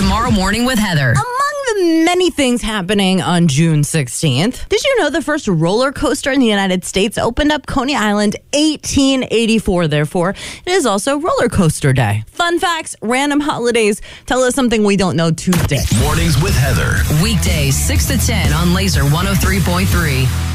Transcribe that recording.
Tomorrow Morning with Heather. Among the many things happening on June 16th, did you know the first roller coaster in the United States opened up Coney Island 1884? Therefore, it is also Roller Coaster Day. Fun facts, random holidays, tell us something we don't know Tuesday. Mornings with Heather. Weekdays 6 to 10 on Laser 103.3.